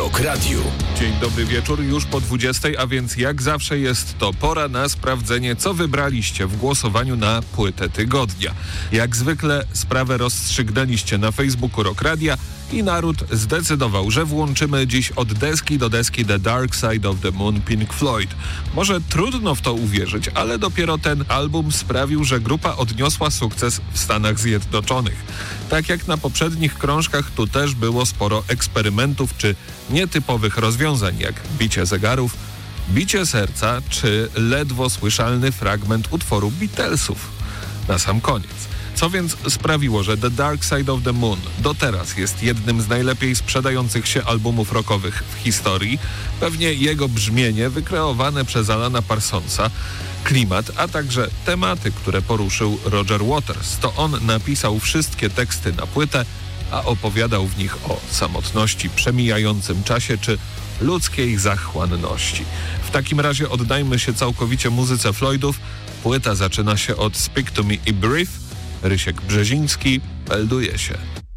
Rock Radio. Dzień dobry wieczór, już po 20, a więc jak zawsze jest to pora na sprawdzenie, co wybraliście w głosowaniu na płytę tygodnia. Jak zwykle sprawę rozstrzygnęliście na Facebooku Rock Radia i naród zdecydował, że włączymy dziś od deski do deski The Dark Side of the Moon Pink Floyd. Może trudno w to uwierzyć, ale dopiero ten album sprawił, że grupa odniosła sukces w Stanach Zjednoczonych. Tak jak na poprzednich krążkach, tu też było sporo eksperymentów czy nietypowych rozwiązań, jak bicie zegarów, bicie serca czy ledwo słyszalny fragment utworu Beatlesów. Na sam koniec. Co więc sprawiło, że The Dark Side of the Moon do teraz jest jednym z najlepiej sprzedających się albumów rockowych w historii. Pewnie jego brzmienie wykreowane przez Alana Parsonsa, klimat, a także tematy, które poruszył Roger Waters. To on napisał wszystkie teksty na płytę, a opowiadał w nich o samotności, przemijającym czasie czy ludzkiej zachłanności. W takim razie oddajmy się całkowicie muzyce Floydów. Płyta zaczyna się od Speak to Me i Breathe. Rysiek Brzeziński melduje się.